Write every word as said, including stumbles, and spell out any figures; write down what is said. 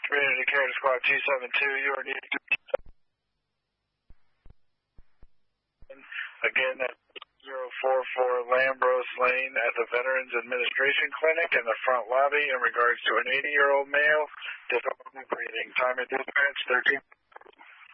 Community Care Squad two seven two, you are needed to... Again, that's zero four four Lambros Lane at the Veterans Administration Clinic in the front lobby in regards to an eighty-year-old male, difficulty breathing. Time of dispatch, thirteen...